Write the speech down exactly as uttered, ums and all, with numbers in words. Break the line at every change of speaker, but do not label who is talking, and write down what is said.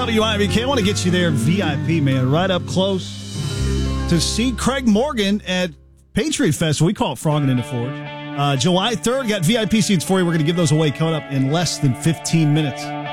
W I B K. I want to get you there V I P, man, right up close to see Craig Morgan at Patriot Fest. We call it Frogging in the Forge. Uh, July third, got V I P seats for you. We're going to give those away coming up in less than fifteen minutes.